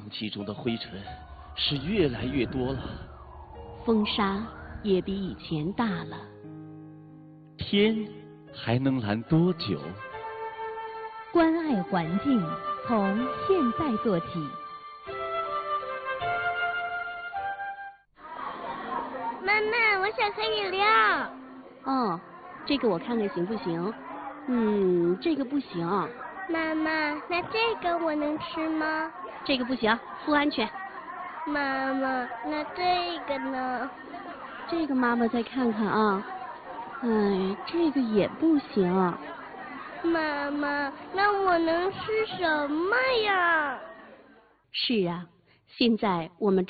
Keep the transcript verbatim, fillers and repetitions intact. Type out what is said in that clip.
气中的灰尘是越来越多了， 风沙也比以前大了。 天还能蓝多久？ 关爱环境，从现在做起。 妈妈，我想喝饮料。 哦，这个我看看行不行？嗯，这个不行。 妈妈，那这个我能吃吗？ 这个不行，不安全。 妈妈，那这个呢？ 这个妈妈再看看啊。哎，这个也不行。 妈妈，那我能吃什么呀？ 是啊，现在我们